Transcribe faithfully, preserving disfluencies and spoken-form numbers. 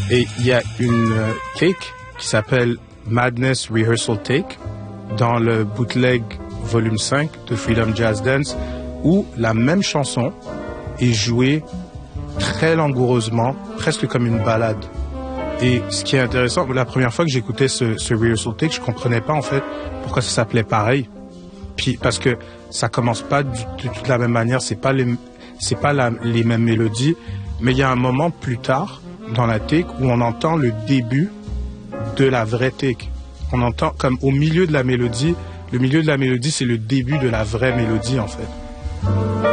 Et il y a une euh, take qui s'appelle Madness Rehearsal Take dans le bootleg volume cinq de Freedom Jazz Dance où la même chanson est jouée très langoureusement, presque comme une ballade. Et ce qui est intéressant, la première fois que j'écoutais ce, ce rehearsal take, je comprenais pas en fait pourquoi ça s'appelait pareil. Puis parce que ça commence pas de, de toute la même manière, c'est pas les, c'est pas la, les mêmes mélodies, mais il y a un moment plus tard dans la take où on entend le début de la vraie take. On entend comme au milieu de la mélodie, le milieu de la mélodie c'est le début de la vraie mélodie en fait.